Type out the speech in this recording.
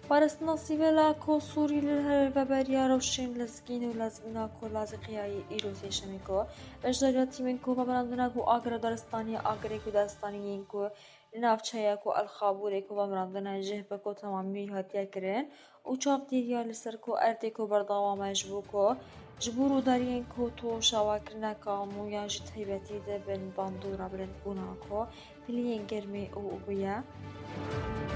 پاراستنا سیڤیلا کو سووری لەبەریا ڕەوشێن لەزگین و لەزگنا کۆ لازقیایی ئیرۆزی شەمیکۆ بەشداریاتی من کۆ بەمراندنا کو ئاگرە دارستانی ئاگرێک و داستانیین کۆ لناوچەیە کۆ ئەلخابورێک و بەمراندنا ژێه بەکۆ تەمامی هاتیە کرێن و چاپ دیریا لەسەر کۆ ئەردێک و بەردەوامەش بوو کۆ ji bo rodariyên ku to şewakirina kamuyan ji taybetî dibin bandora bilindbûna ku piliyên germê û bûye